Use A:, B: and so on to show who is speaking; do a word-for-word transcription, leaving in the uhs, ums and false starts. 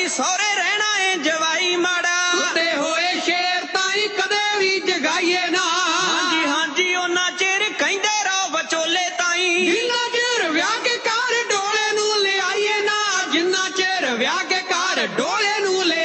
A: ਤਾਈ ਸਹੁਰੇ ਰਹਿਣਾ ਏ ਜਵਾਈ ਮਾੜਾ
B: ਟੁੱਟੇ ਹੋਏ ਸ਼ੇਰ ਤਾਈ ਕਦੇ ਵੀ ਜਗਾਈਏ ਨਾ
A: ਹਾਂਜੀ ਹਾਂਜੀ ਉਹਨਾਂ ਚਿਰ ਕਹਿੰਦੇ ਰਹੋ ਵਿਚੋਲੇ ਤਾਈ
B: ਜਿੰਨਾ ਚਿਰ ਵਿਆਹ ਕੇ ਘਰ ਡੋਲੇ ਨੂੰ ਲਿਆਈਏ ਨਾ ਜਿੰਨਾ ਚਿਰ ਵਿਆਹ ਕੇ ਘਰ ਡੋਲੇ ਨੂੰ